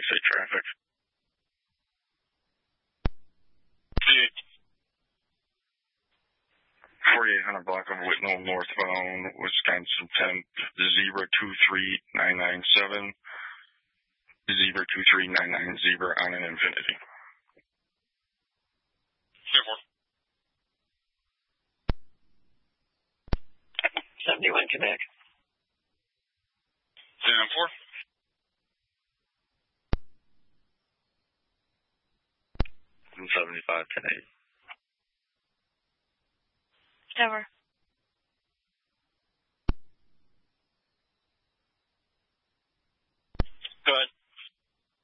Interstate traffic. 4800 block of Whitnall northbound, Wisconsin 10, 023997, 023990 on an Infinity. 71 Quebec. 4. 75 10-8. Tower. Go ahead.